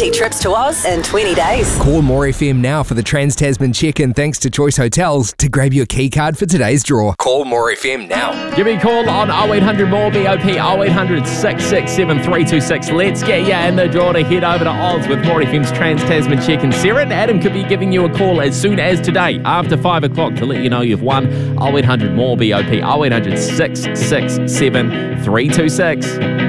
20 trips to Oz in 20 days. Call More FM now for the Trans-Tasman check-in thanks to Choice Hotels to grab your key card for today's draw. Call More FM now. Give me a call on 0800 more BOP 0800 667 326. Let's get you in the draw to head over to Oz with More FM's Trans-Tasman check-in. Sarah and Adam could be giving you a call as soon as today after 5 o'clock to let you know you've won. 0800 more BOP 0800 667 326.